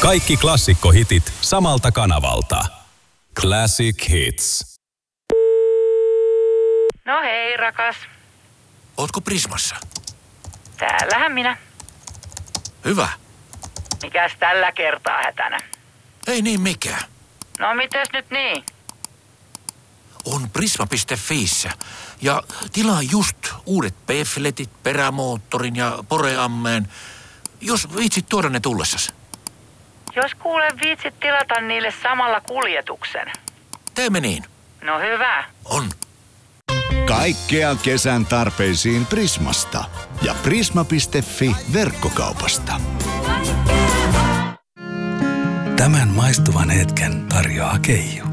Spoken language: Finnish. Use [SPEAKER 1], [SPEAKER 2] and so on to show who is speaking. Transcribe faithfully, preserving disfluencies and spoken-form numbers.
[SPEAKER 1] Kaikki klassikkohitit samalta kanavalta. Classic Hits.
[SPEAKER 2] No hei, rakas.
[SPEAKER 3] Ootko Prismassa?
[SPEAKER 2] Täällähän minä.
[SPEAKER 3] Hyvä.
[SPEAKER 2] Mikäs tällä kertaa hätänä?
[SPEAKER 3] Ei niin mikään.
[SPEAKER 2] No mites nyt niin?
[SPEAKER 3] On prisma piste fiissä. Ja tilaa just uudet P-fletit, perämoottorin ja poreammeen. Jos viitsit tuoda ne tullessas.
[SPEAKER 2] Jos kuulen viitsit tilata niille samalla kuljetuksen.
[SPEAKER 3] Teemme niin.
[SPEAKER 2] No hyvä.
[SPEAKER 3] On.
[SPEAKER 4] Kaikkea kesän tarpeisiin Prismasta ja prisma piste fi verkkokaupasta.
[SPEAKER 1] Tämän maistuvan hetken tarjoaa Keiju.